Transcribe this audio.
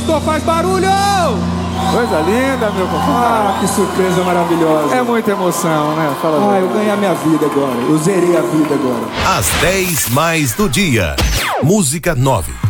Pastor, faz barulho! Coisa linda, meu compadre. Ah, que surpresa maravilhosa. É muita emoção, né? Fala eu ganhei a minha vida agora. Eu zerei a vida agora. Às 10 mais do dia. Música 9.